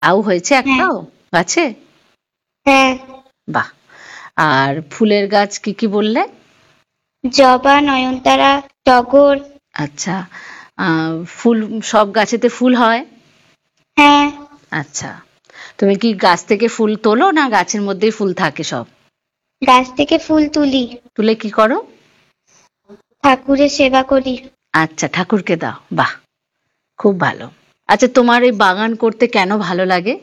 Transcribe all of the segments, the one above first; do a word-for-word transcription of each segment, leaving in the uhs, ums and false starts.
লাউ হয়েছে একটাও গাছে? হ্যাঁ। বাহ। আর ফুলের গাছ কি কি বললে? জবা, নয়নতারা, টগর। আচ্ছা, ফুল সব গাছেতে ফুল হয়? হ্যাঁ। আচ্ছা, তুমি কি গাছ থেকে ফুল তোলো না গাছের মধ্যেই ফুল থাকে সব? গাছ থেকে ফুল তুলি। তুলে কি করো? ঠাকুরের সেবা করি। আচ্ছা, ঠাকুরকে দাও। বাহ, খুব ভালো। আচ্ছা, তোমার এই বাগান করতে কেন ভালো লাগে?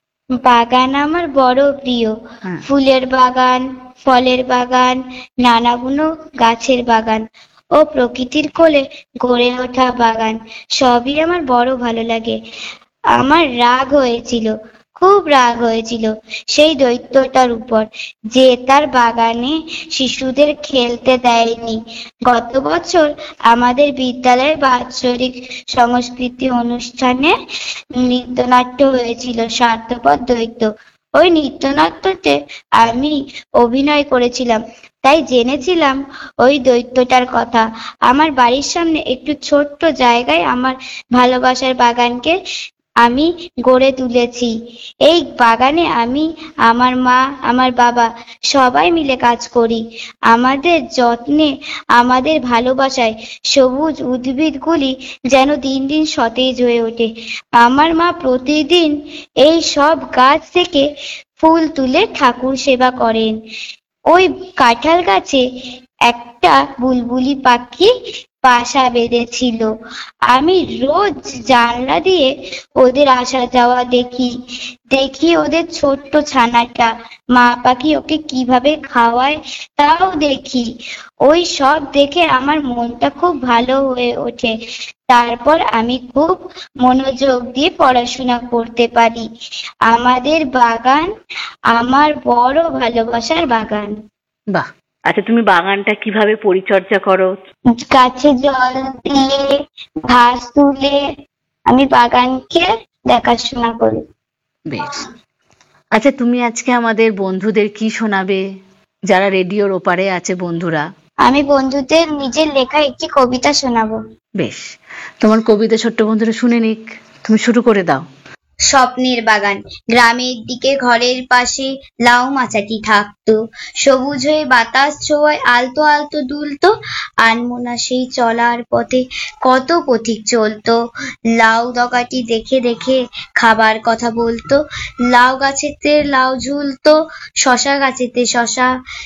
বাগান আমার বড় প্রিয়। ফুলের বাগান, ফলের বাগান, নানাগুলো গাছের বাগান ও প্রকৃতির কোলে গড়ে ওঠা বাগান সবই আমার বড় ভালো লাগে। আমার রাগ হয়েছিল, খুব রাগ হয়েছিল সেই দৈত্যটার উপর, যে তার বাগানে শিশুদের খেলতে দেয়নি। গত বছর আমাদের বিদ্যালয়ে বাৎসরিক সংস্কৃতি অনুষ্ঠানে নৃত্যনাট্য হয়েছিল স্বার্থপর দৈত্য। ওই নৃত্যনাট্যতে আমি অভিনয় করেছিলাম, তাই জেনেছিলাম ওই দৈত্যটার কথা। আমার বাড়ির সামনে একটু ছোট্ট জায়গায় আমার ভালোবাসার বাগানকে আমি গড়ে তুলেছি। এই বাগানে আমি, আমার মা, আমার বাবা সবাই মিলে কাজ করি। আমাদের যত্নে, আমাদের ভালোবাসায় সবুজ উদ্ভিদগুলি যেন দিন দিন সতেজ হয়ে ওঠে। আমার মা প্রতিদিন এই সব গাছ থেকে ফুল তুলে ঠাকুর সেবা করেন। ওই কাঁঠাল গাছে একটা বুলবুলি পাখি বাসা বেঁধেছিল। আমি রোজ জানলা দিয়ে ওদের আসা যাওয়া দেখি। দেখি ওদের ছোট্ট ছানাটা, মা পাখি ওকে কিভাবে খাওয়ায় তাও দেখি। ওই সব দেখে আমার মনটা খুব ভালো হয়ে ওঠে। তারপর আমি খুব মনোযোগ দিয়ে পড়াশোনা করতে পারি। আমাদের বাগান আমার বড় ভালোবাসার বাগান। বাহ। আচ্ছা, তুমি বাগানটা কিভাবে পরিচর্যা করো? গাছে জল দিয়ে, ঘাস তুলে আমি বাগানকে দেখাশোনা করি। বেশ। আচ্ছা, তুমি আজকে আমাদের বন্ধুদের কি শোনাবে, যারা রেডিওর ওপারে আছে বন্ধুরা? আমি বন্ধুদের নিজের লেখা একটি কবিতা শোনাবো। বেশ, তোমার কবিতা ছোট্ট বন্ধুরা শুনে নিক, তুমি শুরু করে দাও। স্বপ্নের বাগান। গ্রামের দিকে ঘরের পাশে লাউ মাচাটি থাকতো, সবুজ হয়ে বাতাস ছোঁয়ায় আলতো আলতো দুলতো। আনমোনা সেই চলার পথে কত পথিক চলতো, লাউ ডগাটি দেখে দেখে খাবার কথা বলতো। লাউ গাছেতে লাউ ঝুলতো, শশা গাছেতে শশা,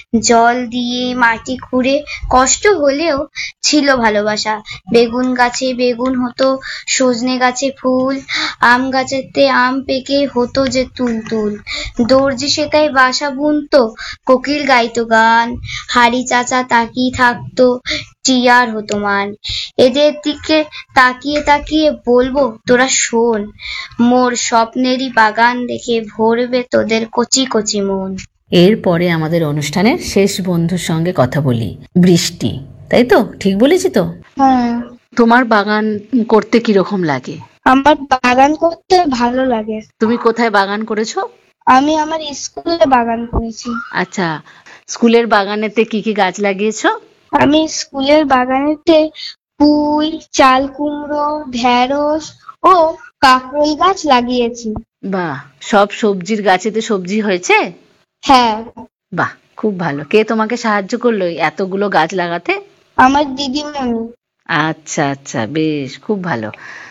জল দিয়ে মাটি খুঁড়ে কষ্ট হলেও ছিল ভালোবাসা। বেগুন গাছে বেগুন হতো, সজনে গাছে ফুল, আম গাছেতে আম পেকে হতো যে তুলতুল। দর্জি সেটাই বাসা বুনতো, কোকিল গাইতো গান, হাড়ি চাচা তাকিয়ে থাকতো, টিয়ার হতো মান। এদের দিকে তাকিয়ে তাকিয়ে বলবো, তোরা শোন, মোর স্বপ্নেরই বাগান দেখে ভরবে তোদের কচি কচি মন। এরপরে আমাদের অনুষ্ঠানের শেষ বন্ধুর সঙ্গে কথা বলি, বৃষ্টি। তাই তো? ঠিক বলেছি তো? হ্যাঁ। তোমার বাগান করতে কিরকম লাগে? আমার বাগান করতে ভালো লাগে। তুমি কোথায় বাগান করেছো? আমি আমার স্কুলে বাগান করেছি। আচ্ছা, স্কুলের বাগানেতে কি কি গাছ লাগিয়েছো? আমি স্কুলের বাগানেতে পুঁই, চাল কুমড়ো, ঢেঁড়স ও কাঁকরোল গাছ লাগিয়েছি। বাহ, সব সবজির গাছেতে সবজি হয়েছে? হ্যাঁ। বাহ, খুব ভালো। কে তোমাকে সাহায্য করলো এতগুলো গাছ লাগাতে? আমার দিদিমণি। আচ্ছা আচ্ছা, বেশ, খুব ভালো।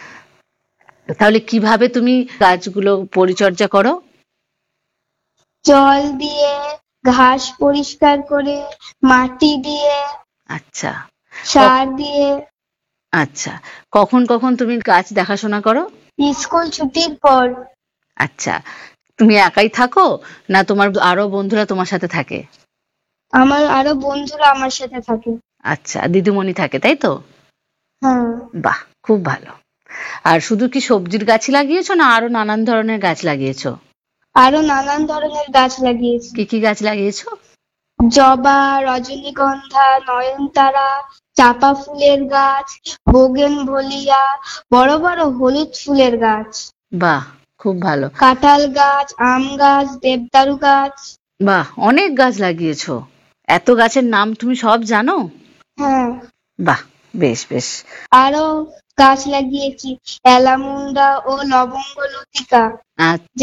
তাহলে কিভাবে তুমি গাছগুলো পরিচর্যা করো? জল দিয়ে, ঘাস পরিষ্কার করে, মাটি দিয়ে, আচ্ছা, সার দিয়ে। আচ্ছা, কখন কখন তুমি গাছ দেখাশোনা করো? স্কুল ছুটির পর। আচ্ছা, তুমি একাই থাকো না তোমার আরো বন্ধুরা তোমার সাথে থাকে? আমার আরো বন্ধুরা আমার সাথে থাকে। আচ্ছা, দিদিমণি থাকে, তাই তো? হ্যাঁ। বাহ, খুব ভালো। আর শুধু কি সবজির গাছ লাগিয়েছো না আরো নানান ধরনের গাছ লাগিয়েছো? আরো নানান ধরনের গাছ লাগিয়েছি। কি কি গাছ লাগিয়েছো? জবা, রজনীগন্ধা, নয়নতারা, চাপা ফুলের গাছ, বোগেনভেলিয়া, বড় বড় হলুদ ফুলের গাছ। বাহ, খুব ভালো। কাঁঠাল গাছ, আম গাছ, দেবদারু গাছ। বাহ, অনেক গাছ লাগিয়েছো। এত গাছের নাম তুমি সব জানো? হ্যাঁ। বাহ, বেশ বেশ। আরো গাছ লাগিয়েছি এলামুন্ডা ও লবঙ্গ লতিকা। আচ্ছা।